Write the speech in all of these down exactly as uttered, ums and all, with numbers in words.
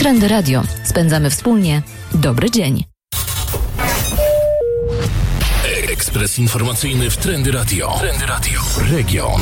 Trendy Radio. Spędzamy wspólnie dobry dzień. Ekspres informacyjny w Trendy Radio. Trendy Radio. Region.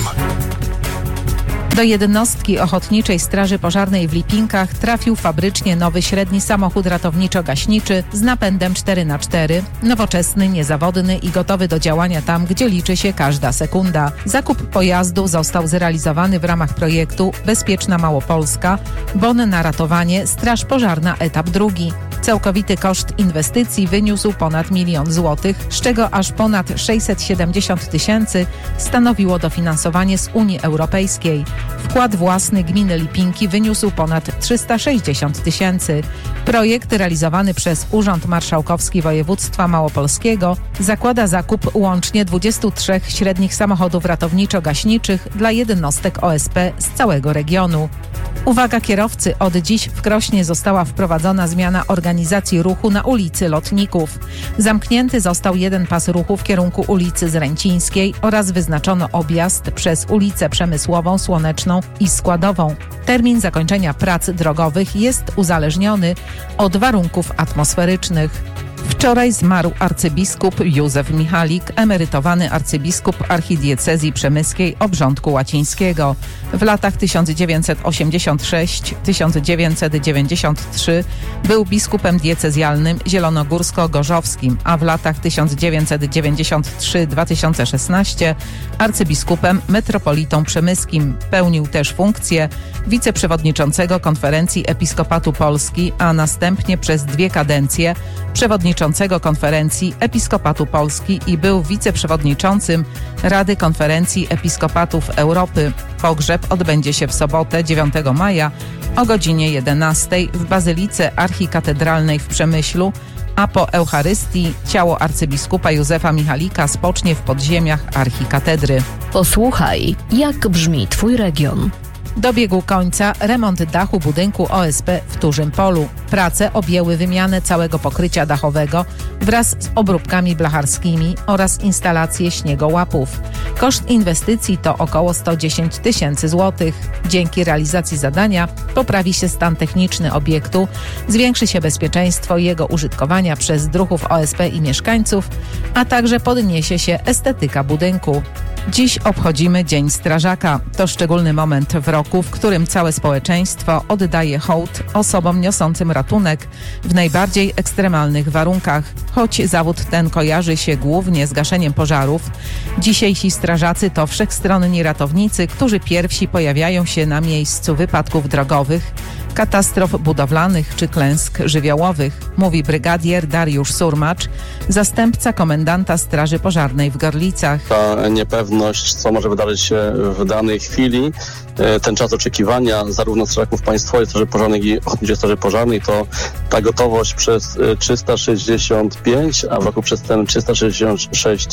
Do jednostki Ochotniczej Straży Pożarnej w Lipinkach trafił fabrycznie nowy średni samochód ratowniczo-gaśniczy z napędem cztery na cztery, nowoczesny, niezawodny i gotowy do działania tam, gdzie liczy się każda sekunda. Zakup pojazdu został zrealizowany w ramach projektu Bezpieczna Małopolska, bon na ratowanie, Straż Pożarna etap drugi. Całkowity koszt inwestycji wyniósł ponad milion złotych, z czego aż ponad sześćset siedemdziesiąt tysięcy stanowiło dofinansowanie z Unii Europejskiej. Wkład własny gminy Lipinki wyniósł ponad trzysta sześćdziesiąt tysięcy. Projekt realizowany przez Urząd Marszałkowski Województwa Małopolskiego zakłada zakup łącznie dwudziestu trzech średnich samochodów ratowniczo-gaśniczych dla jednostek O S P z całego regionu. Uwaga kierowcy, od dziś w Krośnie została wprowadzona zmiana organizacji ruchu na ulicy Lotników. Zamknięty został jeden pas ruchu w kierunku ulicy Zręcińskiej oraz wyznaczono objazd przez ulicę Przemysłową, Słoneczną i Składową. Termin zakończenia prac drogowych jest uzależniony od warunków atmosferycznych. Wczoraj zmarł arcybiskup Józef Michalik, emerytowany arcybiskup archidiecezji przemyskiej obrządku łacińskiego. W latach tysiąc dziewięćset osiemdziesiąt sześć do tysiąc dziewięćset dziewięćdziesiąt trzy był biskupem diecezjalnym zielonogórsko-gorzowskim, a w latach tysiąc dziewięćset dziewięćdziesiąt trzy do dwa tysiące szesnastego arcybiskupem metropolitą przemyskim. Pełnił też funkcję wiceprzewodniczącego Konferencji Episkopatu Polski, a następnie przez dwie kadencje przewodniczącego Konferencji Episkopatu Polski i był wiceprzewodniczącym Rady Konferencji Episkopatów Europy. Pogrzeb odbędzie się w sobotę dziewiątego maja o godzinie jedenastej w Bazylice Archikatedralnej w Przemyślu, a po Eucharystii ciało arcybiskupa Józefa Michalika spocznie w podziemiach archikatedry. Posłuchaj, jak brzmi Twój region. Dobiegł końca remont dachu budynku O S P w Turzym Polu. Prace objęły wymianę całego pokrycia dachowego wraz z obróbkami blacharskimi oraz instalację śniegołapów. Koszt inwestycji to około sto dziesięć tysięcy złotych. Dzięki realizacji zadania poprawi się stan techniczny obiektu, zwiększy się bezpieczeństwo jego użytkowania przez druhów O S P i mieszkańców, a także podniesie się estetyka budynku. Dziś obchodzimy Dzień Strażaka. To szczególny moment w roku, w którym całe społeczeństwo oddaje hołd osobom niosącym ratunek w najbardziej ekstremalnych warunkach. Choć zawód ten kojarzy się głównie z gaszeniem pożarów, dzisiejsi strażacy to wszechstronni ratownicy, którzy pierwsi pojawiają się na miejscu wypadków drogowych, katastrof budowlanych czy klęsk żywiołowych, mówi brygadier Dariusz Surmacz, zastępca komendanta Straży Pożarnej w Gorlicach. Ta niepewność, co może wydarzyć się w danej chwili, ten czas oczekiwania zarówno strażaków państwowych, Straży Pożarnej i Ochotniczej Straży Pożarnej, to ta gotowość przez trzysta sześćdziesiąt pięć, a w roku przez ten trzysta sześćdziesiąt sześć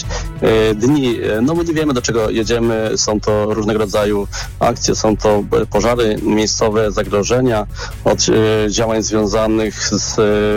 dni. No my nie wiemy, do czego jedziemy. Są to różnego rodzaju akcje, są to pożary miejscowe, zagrożenia, od działań związanych z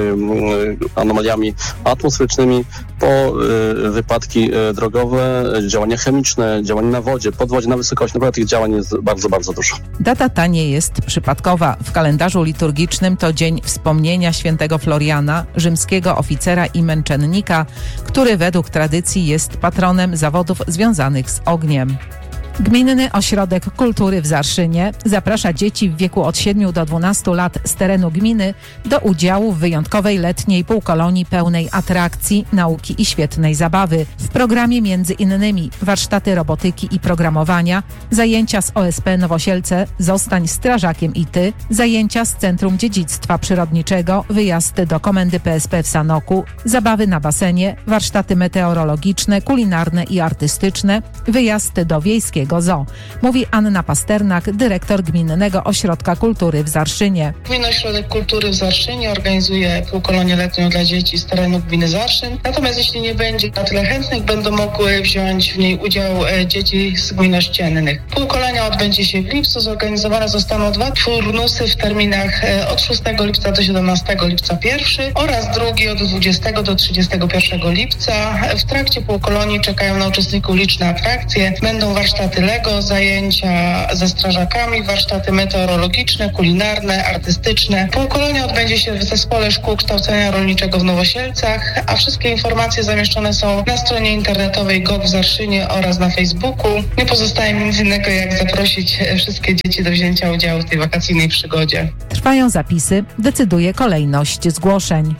anomaliami atmosferycznymi po wypadki drogowe, działania chemiczne, działania na wodzie, pod wodzie, na wysokości. Naprawdę tych działań jest bardzo, bardzo dużo. Data ta nie jest przypadkowa. W kalendarzu liturgicznym to dzień wspomnienia świętego Floriana, rzymskiego oficera i męczennika, który według tradycji jest patronem zawodów związanych z ogniem. Gminny Ośrodek Kultury w Zarszynie zaprasza dzieci w wieku od siedmiu do dwunastu lat z terenu gminy do udziału w wyjątkowej letniej półkolonii pełnej atrakcji, nauki i świetnej zabawy. W programie między innymi warsztaty robotyki i programowania, zajęcia z O S P Nowosielce Zostań strażakiem i ty, zajęcia z Centrum Dziedzictwa Przyrodniczego, wyjazd do Komendy P S P w Sanoku, zabawy na basenie, warsztaty meteorologiczne, kulinarne i artystyczne, wyjazd do wiejskiego zoo, mówi Anna Pasternak, dyrektor Gminnego Ośrodka Kultury w Zarszynie. Gminny Ośrodek Kultury w Zarszynie organizuje półkolonię letnią dla dzieci z terenu gminy Zarszyn. Natomiast jeśli nie będzie na tyle chętnych, będą mogły wziąć w niej udział dzieci z gmin ościennych. Półkolonia odbędzie się w lipcu. Zorganizowane zostaną dwa turnusy w terminach od szóstego lipca do siedemnastego lipca pierwszy oraz drugi od dwudziestego do trzydziestego pierwszego lipca. W trakcie półkolonii czekają na uczestników liczne atrakcje. Będą warsztaty warsztaty Lego, zajęcia ze strażakami, warsztaty meteorologiczne, kulinarne, artystyczne. Półkolonia odbędzie się w Zespole Szkół Kształcenia Rolniczego w Nowosielcach, a wszystkie informacje zamieszczone są na stronie internetowej G O V w Zarszynie oraz na Facebooku. Nie pozostaje mi nic innego, jak zaprosić wszystkie dzieci do wzięcia udziału w tej wakacyjnej przygodzie. Trwają zapisy, decyduje kolejność zgłoszeń.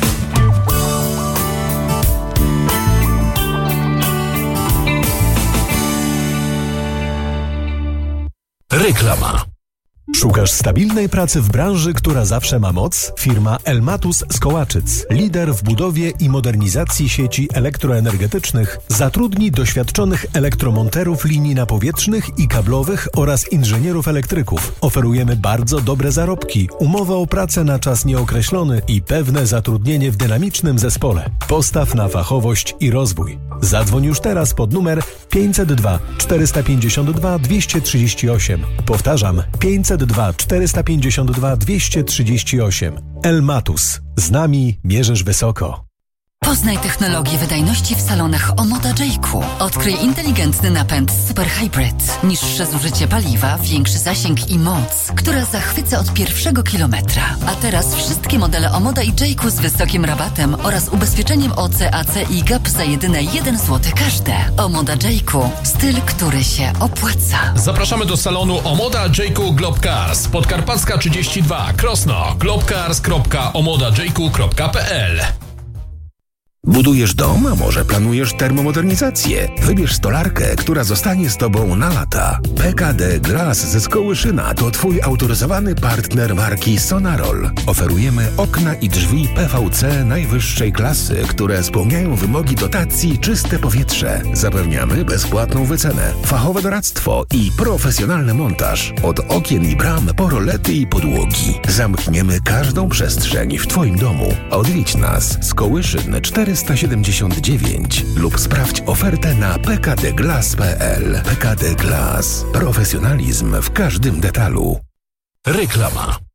Reklama. Szukasz stabilnej pracy w branży, która zawsze ma moc? Firma Elmatus z Kołaczyc, lider w budowie i modernizacji sieci elektroenergetycznych, zatrudni doświadczonych elektromonterów linii napowietrznych i kablowych oraz inżynierów elektryków. Oferujemy bardzo dobre zarobki, umowę o pracę na czas nieokreślony i pewne zatrudnienie w dynamicznym zespole. Postaw na fachowość i rozwój. Zadzwoń już teraz pod numer pięćset dwa czterysta pięćdziesiąt dwa dwieście trzydzieści osiem. Powtarzam, pięćset dwa czterysta pięćdziesiąt dwa dwieście trzydzieści osiem. Elmatus. Z nami mierzysz wysoko. Poznaj technologię wydajności w salonach Omoda Jayco. Odkryj inteligentny napęd Super Hybrid. Niższe zużycie paliwa, większy zasięg i moc, która zachwyca od pierwszego kilometra. A teraz wszystkie modele Omoda i Jayco z wysokim rabatem oraz ubezpieczeniem O C, A C i G A P za jedyne jeden złoty każde. Omoda Jayco. Styl, który się opłaca. Zapraszamy do salonu Omoda Jayco Globcars. Podkarpacka trzydzieści dwa, Krosno. globcars kropka omoda jayco kropka p l. Budujesz dom, a może planujesz termomodernizację? Wybierz stolarkę, która zostanie z Tobą na lata. P K D Glass ze Skołyszyna to Twój autoryzowany partner marki Sonarol. Oferujemy okna i drzwi P V C najwyższej klasy, które spełniają wymogi dotacji Czyste Powietrze. Zapewniamy bezpłatną wycenę, fachowe doradztwo i profesjonalny montaż. Od okien i bram po rolety i podłogi. Zamkniemy każdą przestrzeń w Twoim domu. Odwiedź nas. Skołyszyn czterysta siedemdziesiąt dziewięć lub sprawdź ofertę na p k d glass kropka p l. P K D Glass. Profesjonalizm w każdym detalu. Reklama.